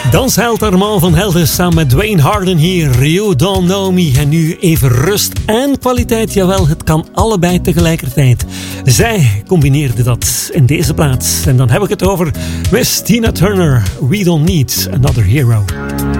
Dansheld Armand van Helden samen met Dwayne Harden hier. You Don't Know Me. En nu even rust en kwaliteit. Jawel, het kan allebei tegelijkertijd. Zij combineerde dat in deze plaats. En dan heb ik het over Miss Tina Turner. We Don't Need Another Hero.